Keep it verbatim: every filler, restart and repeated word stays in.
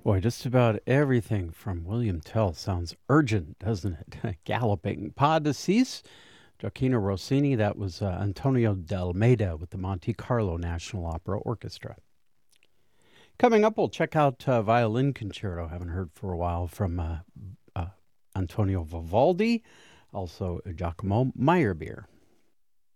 Boy, just about everything from William Tell sounds urgent, doesn't it? Galloping. Pas de Six, Gioacchino Rossini, that was uh, Antonio D'Almeida with the Monte Carlo National Opera Orchestra. Coming up, we'll check out uh, Violin Concerto, haven't heard for a while, from uh, uh, Antonio Vivaldi, also Giacomo Meyerbeer.